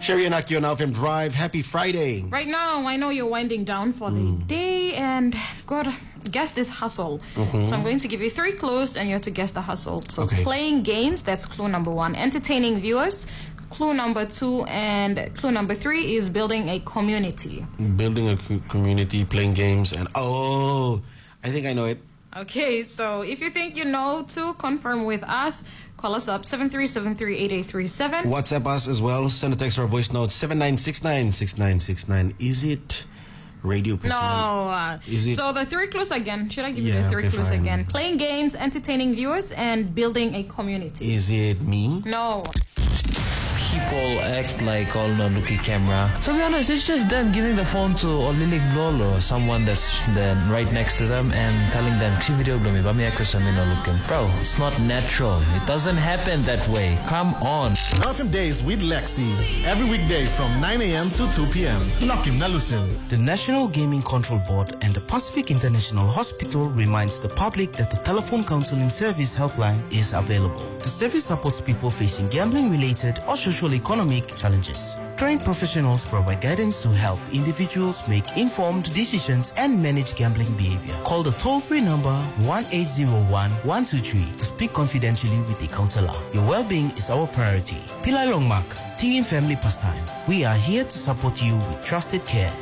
Sherry and Aki on FM Drive. Happy Friday. Right now, I know you're winding down for the day, and I've got to guess this hustle. So I'm going to give you 3 clues, and you have to guess the hustle. So playing games, that's clue number 1. Entertaining viewers, clue number 2, and clue number 3 is building a community. Building a community, playing games, and I think I know it. Okay, so if you think you know to confirm with us, call us up 73738837. WhatsApp us as well. Send a text or a voice note 79696969. Is it radio personnel? No. Is it? So the 3 clues again. Should I give you the 3 clues again? Playing games, entertaining viewers, and building a community. Is it me? No. People act like all no looking camera. To be honest, it's just them giving the phone to Olilik Lolo, someone that's then right next to them, and telling them, "See video blow me, but me actors no looking." Bro, it's not natural. It doesn't happen that way. Come on. FM Days with Lexi. Every weekday from 9 a.m. to 2 p.m. Lakim Nalusin. The National Gaming Control Board and the Pacific International Hospital reminds the public that the telephone counseling service helpline is available. The service supports people facing gambling-related or socio-economic challenges. Trained professionals provide guidance to help individuals make informed decisions and manage gambling behavior. Call the toll-free number 1-801-123 to speak confidentially with a counselor. Your well-being is our priority. Pilai Longmark, Tingin Family Pastime. We are here to support you with trusted care.